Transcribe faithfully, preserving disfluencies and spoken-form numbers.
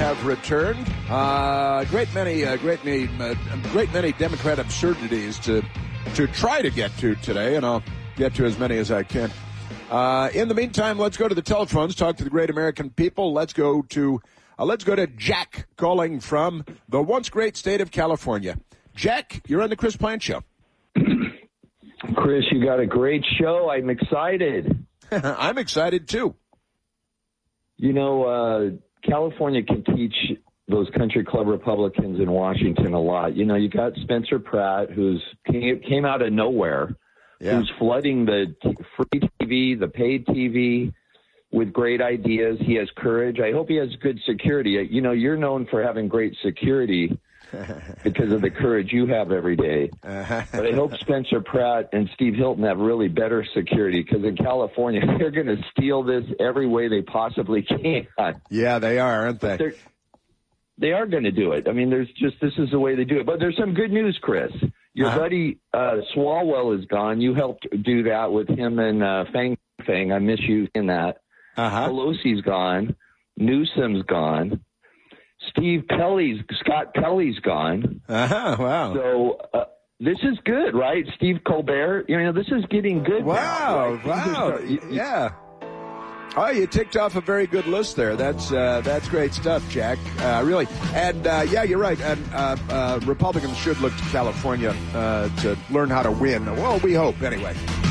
have returned. Uh, great many, uh, great many, uh, great many Democrat absurdities to to try to get to today, and I'll get to as many as I can. Uh, in the meantime, let's go to the telephones, talk to the great American people. Let's go to uh, let's go to Jack calling from the once great state of California. Jack, you're on the Chris Plante Show. Chris, you got a great show. I'm excited. I'm excited, too. You know, uh, California can teach those country club Republicans in Washington a lot. You know, you got Spencer Pratt, who's came out of nowhere, yeah. who's flooding the t- free T V, the paid T V with great ideas. He has courage. I hope he has good security. You know, you're known for having great security because of the courage you have every day. But I hope Spencer Pratt and Steve Hilton have really better security, because in California, they're going to steal this every way they possibly can. Yeah, they are, aren't they? They're, they are going to do it. I mean, there's just, this is the way they do it. But there's some good news, Chris. Your uh-huh. buddy uh, Swalwell is gone. You helped do that with him and uh, Fang Fang. I miss you in that. Uh-huh. Pelosi's gone. Newsom's gone. Steve Pelley's, Scott Pelley's gone. Uh-huh, wow. So uh, this is good, right? Steve Colbert, you know, this is getting good. Wow, now, right? wow, you, you, yeah. Oh, you ticked off a very good list there. That's uh, that's great stuff, Jack. Uh, really, and uh, yeah, you're right. And uh, uh, Republicans should look to California uh, to learn how to win. Well, we hope anyway.